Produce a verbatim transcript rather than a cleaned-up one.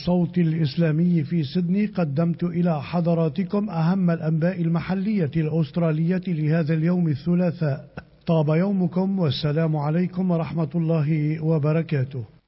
صوت الإسلامي في سيدني قدمت إلى حضراتكم أهم الأنباء المحلية الأسترالية لهذا اليوم الثلاثاء. طاب يومكم والسلام عليكم ورحمة الله وبركاته.